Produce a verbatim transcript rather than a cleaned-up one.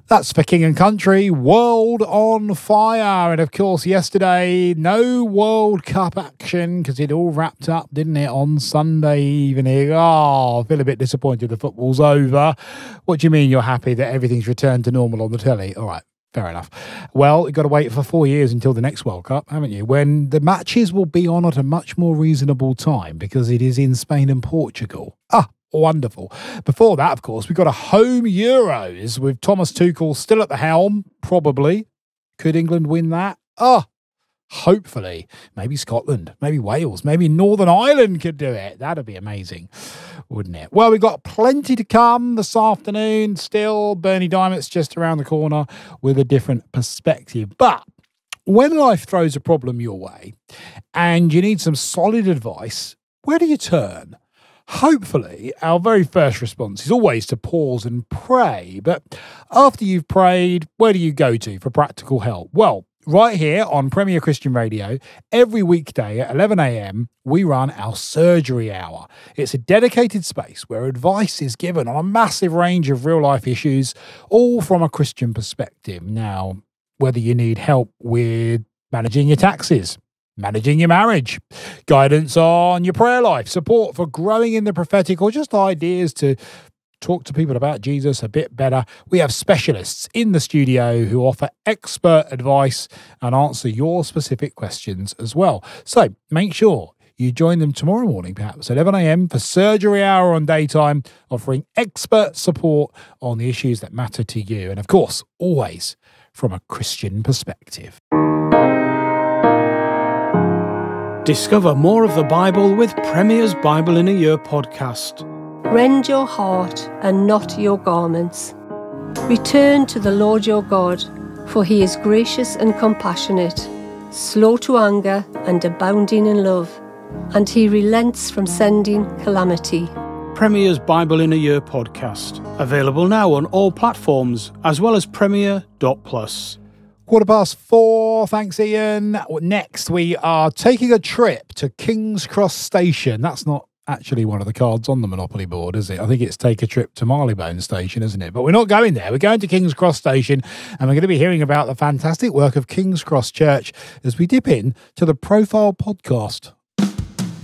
That's for King and Country, World on Fire. And of course, yesterday, no World Cup action because it all wrapped up, didn't it, on Sunday evening. Oh, I feel a bit disappointed the football's over. What do you mean you're happy that everything's returned to normal on the telly? All right. Fair enough. Well, you've got to wait for four years until the next World Cup, haven't you? When the matches will be on at a much more reasonable time because it is in Spain and Portugal. Ah, wonderful. Before that, of course, we've got a home Euros with Thomas Tuchel still at the helm, probably. Could England win that? Ah, hopefully. Maybe Scotland, maybe Wales, maybe Northern Ireland could do it. That'd be amazing, wouldn't it? Well, we've got plenty to come this afternoon. Still, Bernie Diamond's just around the corner with a different perspective. But when life throws a problem your way and you need some solid advice, where do you turn? Hopefully, our very first response is always to pause and pray. But after you've prayed, where do you go to for practical help? Well, right here on Premier Christian Radio, every weekday at eleven a.m, we run our Surgery Hour. It's a dedicated space where advice is given on a massive range of real-life issues, all from a Christian perspective. Now, whether you need help with managing your taxes, managing your marriage, guidance on your prayer life, support for growing in the prophetic, or just ideas to talk to people about Jesus a bit better, we have specialists in the studio who offer expert advice and answer your specific questions as well. So make sure you join them tomorrow morning, perhaps at eleven a.m, for Surgery Hour on Daytime, offering expert support on the issues that matter to you. And of course, always from a Christian perspective. Discover more of the Bible with Premier's Bible in a Year podcast. Rend your heart and not your garments. Return to the Lord your God, for he is gracious and compassionate, slow to anger and abounding in love, and he relents from sending calamity. Premier's Bible in a Year podcast. Available now on all platforms, as well as premier dot plus. Quarter past four. Thanks, Ian. Next, we are taking a trip to King's Cross Station. That's not actually one of the cards on the Monopoly board, is it? I think it's take a trip to Marylebone Station, isn't it? But we're not going there. We're going to King's Cross Station, and we're going to be hearing about the fantastic work of King's Cross Church as we dip in to the Profile podcast.